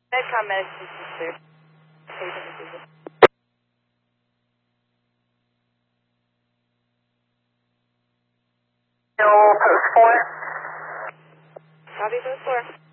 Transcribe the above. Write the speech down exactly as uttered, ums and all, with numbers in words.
Medcom medicine is clear. Patient is Post four. Copy post four.